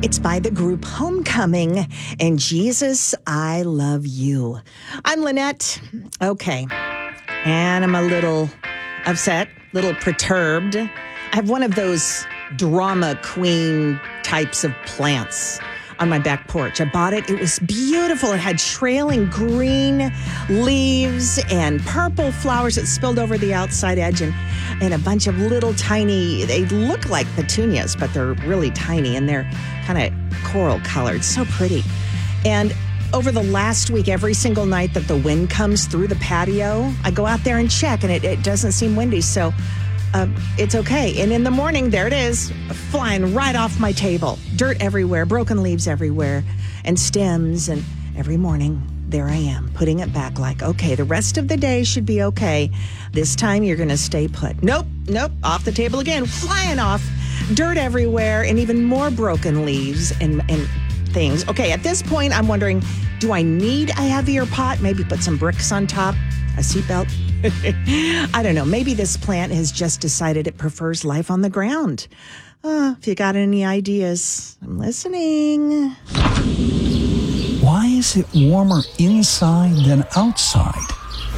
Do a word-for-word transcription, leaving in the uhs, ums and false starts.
It's by the group Homecoming, and Jesus, I Love You. I'm Lynette. Okay. And I'm a little upset, a little perturbed. I have one of those drama queen types of plants on my back porch. I bought it. It was beautiful. It had trailing green leaves and purple flowers that spilled over the outside edge and, and a bunch of little tiny, they look like petunias, but they're really tiny and they're kind of coral colored. So pretty. And over the last week, every single night that the wind comes through the patio, I go out there and check and it, it doesn't seem windy. So Uh, it's okay. And in the morning, there it is, flying right off my table. Dirt everywhere, broken leaves everywhere, and stems. And every morning, there I am, putting it back like, okay, the rest of the day should be okay. This time, you're going to stay put. Nope, nope, off the table again, flying off. Dirt everywhere, and even more broken leaves and, and things. Okay, at this point, I'm wondering, do I need a heavier pot? Maybe put some bricks on top, a seatbelt? I don't know. Maybe this plant has just decided it prefers life on the ground. Uh, if you got any ideas, I'm listening. Why is it warmer inside than outside?